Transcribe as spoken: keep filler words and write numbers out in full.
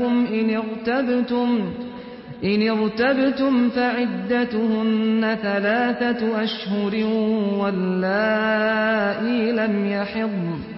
لكم إن ارتبتم إن ارتبتم فعدتهن ثلاثة أشهر واللائي لم يحضن